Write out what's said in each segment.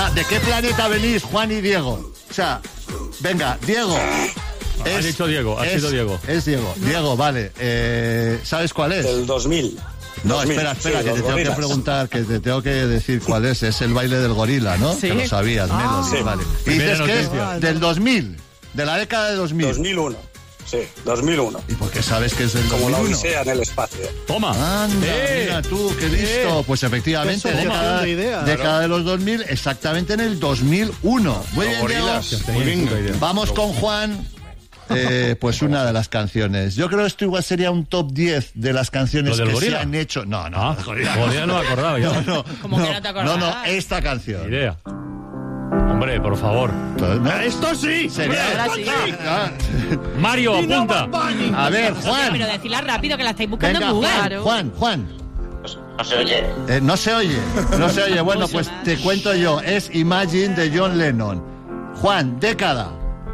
¿de qué planeta venís, Juan y Diego? O sea, venga, Diego. Has dicho Diego, has sido Diego. Es Diego. Diego, vale. ¿Sabes cuál es? Del 2000. No, 2000, espera, sí, que te tengo gorilas. que preguntar, que te tengo que decir cuál es. Es el baile del gorila, ¿no? Sí. Que lo sabías, Melody, sí. vale. Y Primera dices que noticia. es del 2000, de la década de 2000. 2001. Sí, 2001. ¿Y por qué sabes que es del Como la 2001? Odisea en el espacio. Toma. Anda, mira tú, qué listo. Pues efectivamente, Qué asociación de ideas, década de los 2000, exactamente en el 2001. Muy bien, Diego. Muy bien. Vamos con Juan. Pues una de las canciones. Yo creo que esto igual sería un top 10 de las canciones ¿Lo del que gorila? se han hecho. No, Ah, Gorila no me acordaba ya. ¿Cómo que no te acordabas? No, esta canción. Idea. Hombre, por favor. ¿No? ¡Esto sí! Sería- Ahora sí. Ah, Mario, apunta. A ver, Pero Juan. decirla rápido, que la estáis buscando Venga, en Google. Juan. No se oye. No se oye. Bueno, pues te cuento yo. Es Imagine de John Lennon. Juan, década.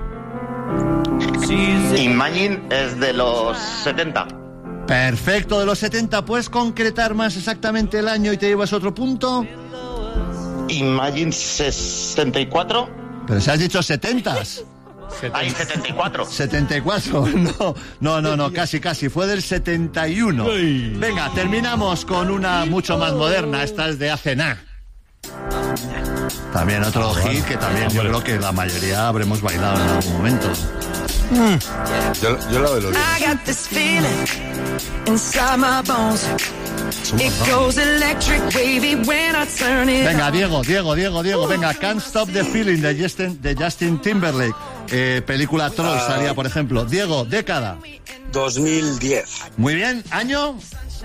Imagine es de los 70. Perfecto, de los 70. ¿Puedes concretar más exactamente el año y te llevas otro punto? Imagine 64. Pero si has dicho 70s. Hay 74. 74, no, casi, fue del 71. Venga, terminamos con una mucho más moderna, esta es de hace nada. También otro hit que también yo creo que la mayoría habremos bailado en algún momento. Yo la veo. I got this feeling inside my bones. It goes electric wavy when I turn it Venga, on. Diego, venga, Can't Stop the Feeling de Justin Timberlake. Película Troll salía, por ejemplo. Diego, década. 2010. Muy bien, año.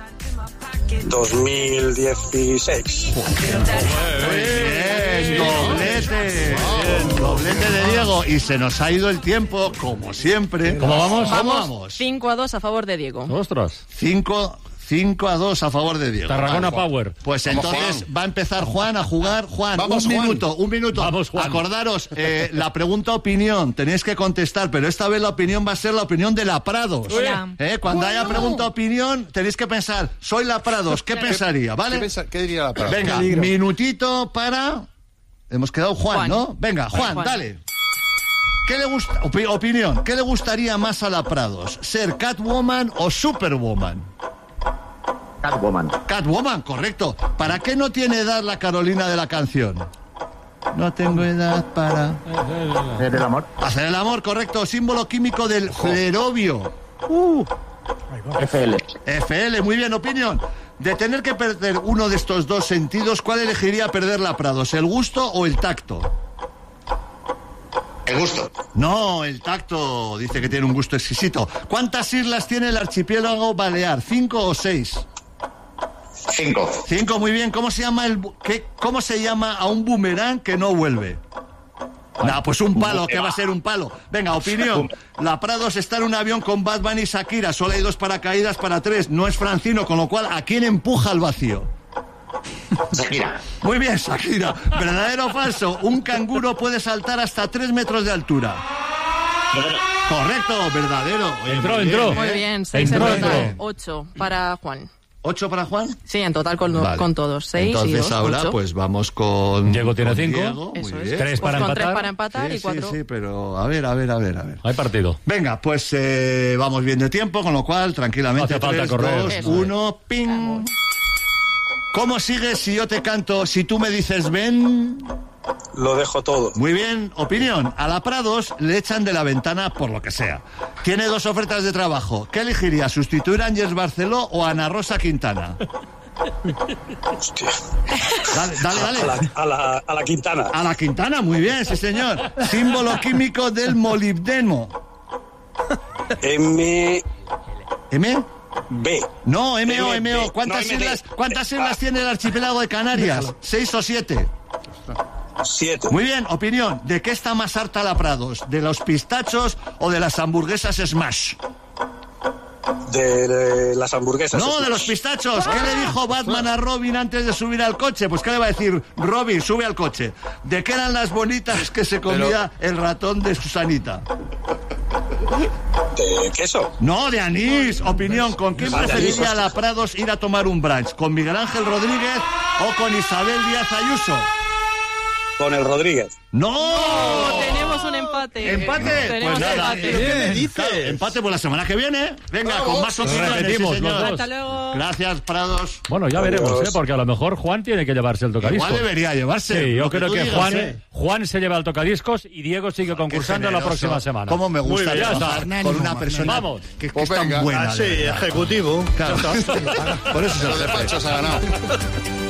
2016. Muy bien, doblete de Diego. Y se nos ha ido el tiempo, como siempre. ¿Cómo vamos? Vamos. 5-2 a favor de Diego. Ostras. 5-2 a favor de Diego. Tarragona Vale, Power. Pues Vamos, entonces Juan. va a empezar Juan a jugar. Juan, Vamos, un Juan. minuto. Vamos, Juan. Acordaros, la pregunta opinión, tenéis que contestar, pero esta vez la opinión va a ser la opinión de la Prados. Hola. Cuando haya pregunta opinión, tenéis que pensar, soy la Prados, ¿qué pensaría? ¿Vale? ¿Qué diría la palabra? Venga, minutito para... Hemos quedado Juan, Juan. ¿no? Venga, Juan, dale. ¿Qué le gusta? Opinión, ¿qué le gustaría más a la Prados? ¿Ser Catwoman o Superwoman? Catwoman, correcto. ¿Para qué no tiene edad la Carolina de la canción? No tengo edad para... ¿Del amor? Hacer el amor, correcto. Símbolo químico del flerovio. FL, muy bien, opinión. De tener que perder uno de estos dos sentidos, ¿cuál elegiría perder la Prados? ¿El gusto o el tacto? El gusto. No, el tacto dice que tiene un gusto exquisito. ¿Cuántas islas tiene el archipiélago Balear? ¿5 o 6? 5. 5, muy bien. ¿Cómo se llama a un boomerang que no vuelve? Nah, pues un palo, ¿qué va a ser un palo? Venga, opinión. La Prados está en un avión con Batman y Shakira. Solo hay 2 paracaídas para 3. No es Francino, con lo cual, ¿a quién empuja al vacío? Shakira. Muy bien, Shakira. ¿Verdadero o falso? Un canguro puede saltar hasta 3 metros de altura. Correcto, verdadero. Oye, Entró. Muy bien, 6 en Entró. total. 8 para Juan. 8 para Juan. Sí, en total con Vale. todos. 6 y 2, Entonces ahora 8. pues vamos con... Diego tiene con 5. Diego, muy Eso es. bien. 3 para Pues con 3 empatar. para empatar y 4. Sí, pero a ver. Hay partido. Venga, pues vamos bien de tiempo, con lo cual, tranquilamente, No hace falta 3, correr. 2, Eso 1, ping. ¿Cómo sigues si yo te canto, si tú me dices ven? Lo dejo todo. Muy bien, opinión. A la Prados le echan de la ventana por lo que sea. Tiene 2 ofertas de trabajo. ¿Qué elegiría? ¿Sustituir a Ángels Barceló o a Ana Rosa Quintana? Hostia. Dale. A la Quintana. A la Quintana, muy bien, sí señor. Símbolo químico del molibdeno. MB. ¿M? No, MO. MB. ¿Cuántas islas tiene el archipiélago de Canarias? 6 o 7. 7. Muy bien, opinión. ¿De qué está más harta la Prados? ¿De los pistachos o de las hamburguesas Smash? De las hamburguesas. No, de los pistachos. ¿Qué le dijo Batman a Robin antes de subir al coche? Pues ¿qué le va a decir? Robin, sube al coche. ¿De qué eran las bonitas que se comía el ratón de Susanita? ¿De queso? No, de anís. Opinión, ¿con quién Vale, preferiría anís, la Prados ir a tomar un brunch? ¿Con Miguel Ángel Rodríguez o con Isabel Díaz Ayuso? Con el Rodríguez. ¡No! Tenemos un empate. ¿Empate? Tenemos Pues nada, empate. ¿Qué me dices? Claro, empate por la semana que viene. Venga, con más opciones. Repetimos sí, los señor. dos. Hasta luego. Gracias, Prados. Bueno, ya veremos, Adiós. porque a lo mejor Juan tiene que llevarse el tocadiscos. Igual debería llevarse. Sí, yo lo creo tú que digas, Juan se lleva el tocadiscos y Diego sigue concursando la generoso. próxima semana. Cómo me gusta Muy bien, ya trabajar está. con una persona Vamos. que Pues es tan venga, buena. así, de verdad. ejecutivo. Claro. Por eso es el Los jefe. despachos ha ganado.